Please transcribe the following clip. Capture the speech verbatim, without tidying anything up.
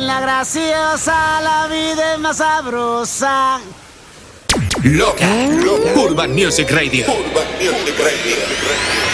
en la graciosa, la vida es más sabrosa. Loca, Loca. Urban Music Radio. Urban Music Radio.